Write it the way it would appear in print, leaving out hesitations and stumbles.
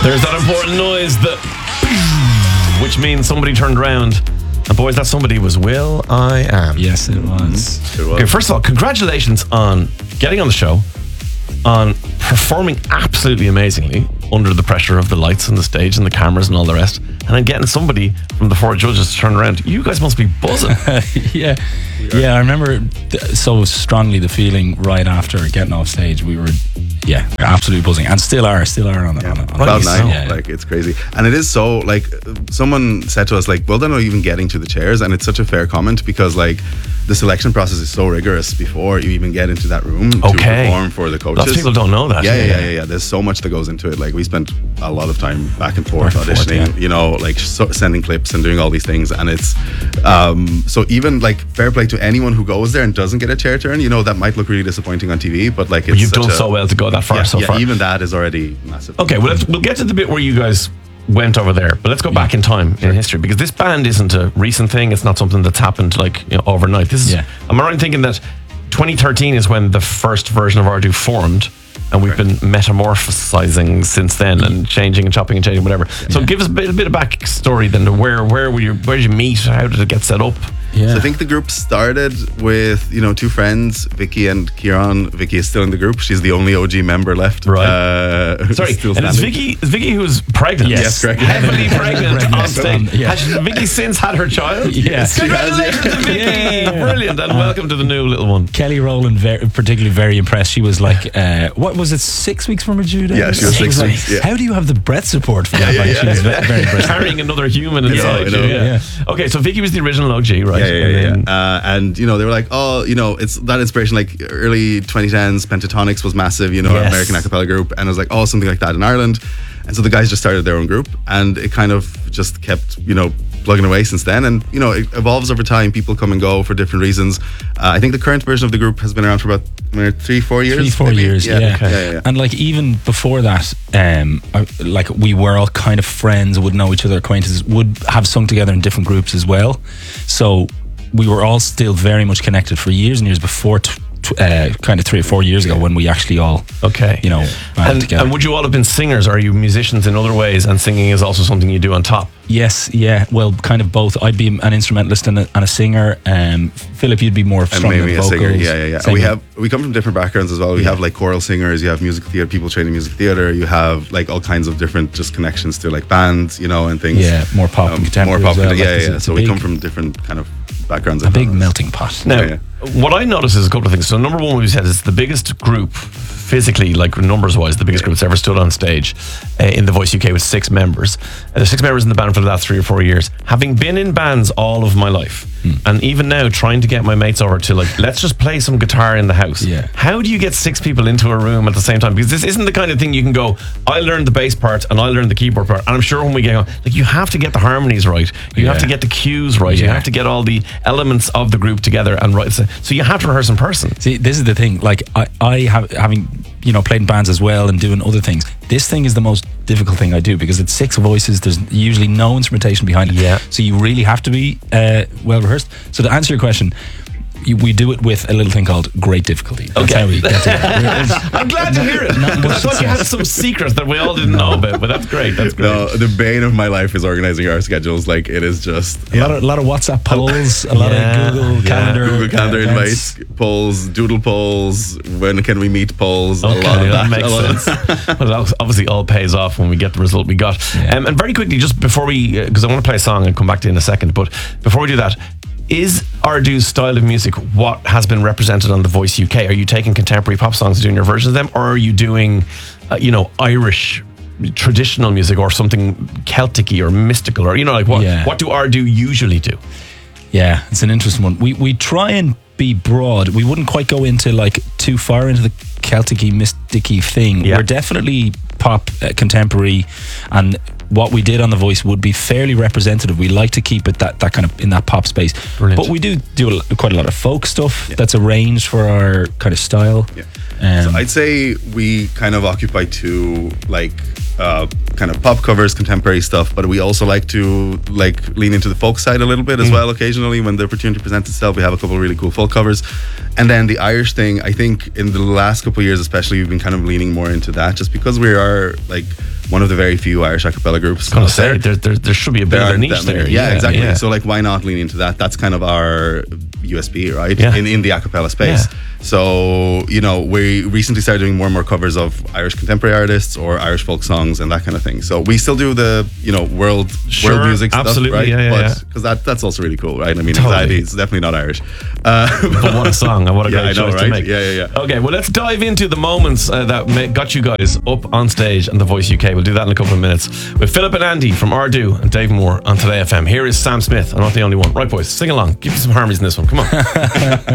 There's that important noise, which means somebody turned around. And boys, that somebody was Will I Am. Yes, it was. Okay, first of all, congratulations on getting on the show, on performing absolutely amazingly under the pressure of the lights and the stage and the cameras and all the rest, and then getting somebody from the 4 judges to turn around. You guys must be buzzing. Yeah, I remember so strongly the feeling right after getting off stage. We were, absolutely buzzing, and still are on it. Cloud nine, like it's crazy, and it is so like someone said to us like, well, they're not even getting to the chairs, and it's such a fair comment because like the selection process is so rigorous before you even get into that room to perform for the coaches. Lots of people don't know that. Yeah. There's so much that goes into it. Like we spent a lot of time back and forth auditioning, you know, like sending clips and doing all these things, and it's so even like fair play to anyone who goes there and doesn't get a chair turn. You know, that might look really disappointing on TV, but like it's you've done so well to go that far so far. Even that is already massive. Okay, well we'll get to the bit where you guys went over there, but let's go back in time in history, because this band isn't a recent thing. It's not something that's happened like overnight. This is am I right in thinking that 2013 is when the first version of Ardú formed, and we've been metamorphosizing since then and changing and chopping and changing, whatever. So give us a bit of backstory then. Where did you meet? How did it get set up? So I think the group started with, two friends, Vicky and Kieran. Vicky is still in the group. She's the only OG member left. Right. Sorry, and it's Vicky who's pregnant. Yes, correct. Heavily pregnant on stage. Has Vicky since had her child? Yes. Congratulations to Vicky. Brilliant, and welcome to the new little one. Kelly Rowland, particularly very impressed. She was like, what was it, 6 weeks from her due date? Yeah, she was 6 weeks. Yeah. How do you have the breath support for that? She was very impressed. Carrying another human inside you. Okay, so Vicky was the original OG, right? And they were like, it's that inspiration, like early 2010s, Pentatonics was massive, American a cappella group, and it was like, something like that in Ireland. And so the guys just started their own group, and it kind of just kept, plugging away since then. And, it evolves over time. People come and go for different reasons. I think the current version of the group has been around for about 3-4 years. 3-4 years, yeah. Okay. And like even before that, like we were all kind of friends, would know each other, acquaintances, would have sung together in different groups as well. So we were all still very much connected for years and years before kind of 3 or 4 years ago when we actually all banded together. And would you all have been singers, or are you musicians in other ways, and singing is also something you do on top? Yes, well, kind of both. I'd be an instrumentalist and a singer. Philip, you'd be more strong and maybe vocals. A singer. Singer. We come from different backgrounds as well. We have like choral singers, you have musical theatre people training music theatre, you have like all kinds of different just connections to like bands, and things. Yeah, more pop and contemporary. More pop, as well. So we come from different kind of backgrounds. A big melting pot. Now, what I notice is a couple of things. So number one, we said it's the biggest group physically, like numbers wise, the biggest group that's ever stood on stage in The Voice UK with 6 members. There's 6 members in the band for the last 3 or 4 years. Having been in bands all of my life, and even now trying to get my mates over to like, let's just play some guitar in the house. Yeah. How do you get 6 people into a room at the same time? Because this isn't the kind of thing you can go, I learned the bass part and I learned the keyboard part. And I'm sure when we get on, like, you have to get the harmonies right. You have to get the cues right. You have to get all the elements of the group together and right. So you have to rehearse in person. See, this is the thing. Like I have, having played in bands as well and doing other things, this thing is the most difficult thing I do because it's 6 voices. There's usually no instrumentation behind it. Yeah. So you really have to be well rehearsed. So to answer your question, we do it with a little thing called great difficulty. That's how we get to it. I'm glad to hear it. I thought you had some secrets that we all didn't know about, but that's great. No, the bane of my life is organizing our schedules. Like, it is just a lot of WhatsApp polls, a lot of Google Calendar invites, polls, doodle polls, when can we meet polls, a lot of that. Makes sense. Well, that obviously all pays off when we get the result we got. And very quickly, just before we, because I want to play a song and come back to it in a second, but before we do that, is Ardú's style of music what has been represented on The Voice UK? Are you taking contemporary pop songs and doing your version of them, or are you doing, Irish traditional music or something Celtic-y or mystical, or what do Ardú usually do? Yeah, it's an interesting one. We try and be broad. We wouldn't quite go into like too far into the Celtic-y, mystic-y thing. We're definitely pop, contemporary, and what we did on The Voice would be fairly representative. We like to keep it that kind of in that pop space. Brilliant. But we do quite a lot of folk stuff that's arranged for our kind of style. So I'd say we kind of occupy 2 kind of pop covers, contemporary stuff, but we also like to lean into the folk side a little bit as well. Occasionally, when the opportunity presents itself, we have a couple of really cool folk covers. And then the Irish thing, I think in the last couple of years especially, we've been kind of leaning more into that, just because we are one of the very few Irish a cappella groups. I was going to say, there should be a bit of a niche there. Yeah, exactly. So like, why not lean into that? That's kind of our USP, right? In the a cappella space. So, you know, we recently started doing more and more covers of Irish contemporary artists or Irish folk songs and that kind of thing. So we still do the, you know, world music stuff, right? Because that's also really cool, right? I mean, Anxiety is definitely not Irish. But what a song and what a great choice to make. Yeah. Okay, well, let's dive into the moments that got you guys up on stage on The Voice UK. We'll do that in a couple of minutes with Philip and Andy from Ardu and Dave Moore on Today FM. Here is Sam Smith. I'm not the only one. Right, boys, sing along. Give me some harmonies in this one. Come on.